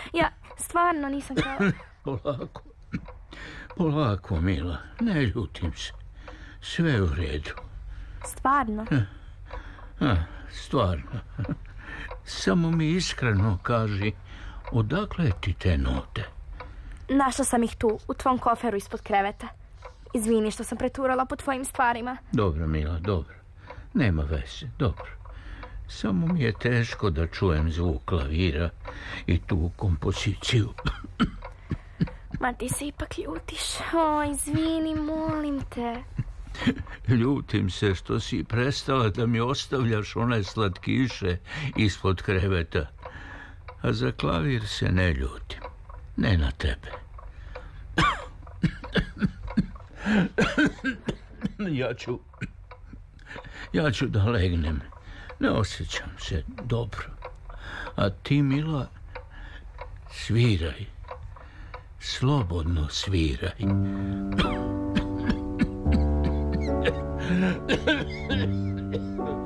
Ja stvarno nisam htjela. Polako, Mila, ne ljutim se. Sve je u redu. Stvarno? Stvarno. Samo mi iskreno kaži, odakle ti te note? Našla sam ih tu, u tvom koferu ispod kreveta. Izvini što sam preturala po tvojim stvarima. Dobro, Mila, dobro. Nema veze, dobro. Samo mi je teško da čujem zvuk klavira i tu kompoziciju. Ma ti se ipak ljutiš. O, izvini, molim te. Ljutim se što si prestala da mi ostavljaš one slatkiše ispod kreveta. A za klavir se ne ljutim. Ne na tebe. Ja ću da legnem. Ne osjećam se dobro. A ti, Mila, sviraj. Slobodno sviraj.